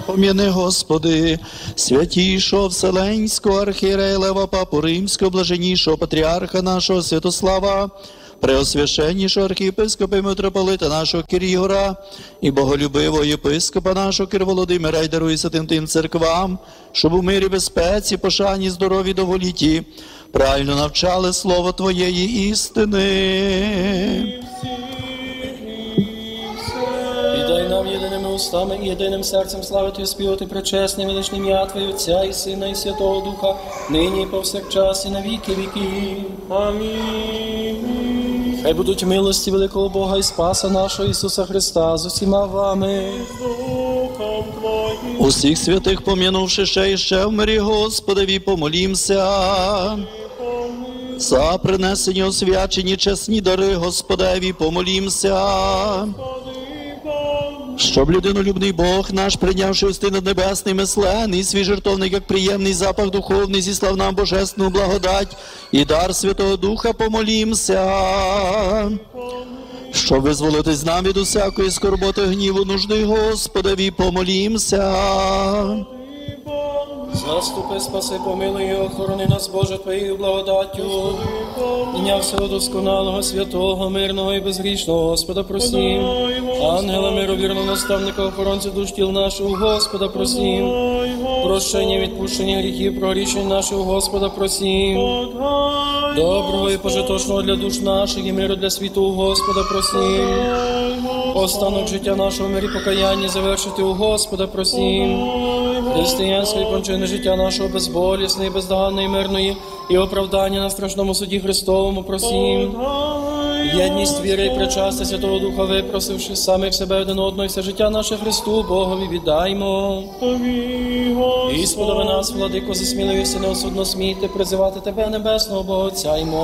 Пом'яни, Господи, святішого Вселенського архієрея Лева Папу Римського, блаженнішого патріарха нашого Святослава, преосвященнішого архієпископа і митрополита нашого Кирігора і боголюбивого єпископа нашого Кир Володимира, й даруй святим тим церквам, щоб у мирі, безпеці, пошані, здорові, довголіті правильно навчали слово Твоєї істини. І дай нам єдиними устами і єдиним серцем славити і співати пречесне величне ім'я Твоє, Отця і Сина, і Святого Духа, нині і повсякчас, і на віки віків. Амінь. Хай будуть милості великого Бога і Спаса нашого Ісуса Христа з усіма вами. Усіх святих пом'янувши ще і ще в мирі Господеві, помолімся. За принесені освячені чесні дари Господеві, помолімся. Щоб людинолюбний Бог наш, прийнявши усти над небесними слений, свій жертовник, як приємний запах духовний, зіслав нам божественну благодать і дар Святого Духа, помолімся. Щоб визволитись з нам від усякої скорботи, гніву, нужди, Господеві, помолімся. Заступи, спаси, помилуй і охорони нас, Боже, Твоєю благодаттю. Ім'я всього досконалого, святого, мирного і безгрішного Господа просім. Ангела миру, вірного наставника, охоронця душ тіл нашого, Господа просім. Прощення, відпущення гріхів, прогрішень нашого, Господа просім. Доброго і пожиточного для душ наших і миру для світу, Господа просім. Останок життя нашого в мирі покаяння завершити у Господа просім. Християнське і кончини життя нашого безболісної, бездоганної, мирної і оправдання на страшному суді Христовому просім. Єдність віри і причастя Святого Духа випросивши самих себе один одного і все життя наше Христу Богові віддаймо. Ісполови нас, владико, зі сміливістю неосудно смійте призивати Тебе, небесного Бога Отця, і